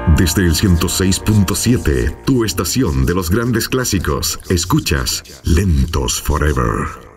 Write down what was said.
Desde el 106.7, tu estación de los grandes clásicos, escuchas Lentos Forever.